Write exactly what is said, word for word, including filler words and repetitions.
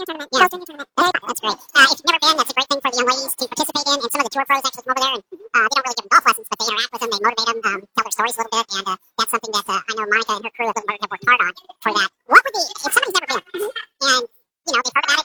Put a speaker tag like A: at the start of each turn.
A: tournament. Yeah. That's great. Uh, if you've never been, that's a great thing for the young ladies to participate in. And some of the tour pros actually come over there, and uh, they don't really give them golf lessons, but they interact with them, they motivate them, um, tell their stories a little bit, and uh, that's something that uh, I know Monica and her crew have, have worked hard on for that. What would be, if somebody's never been, and, you know, they've heard about it,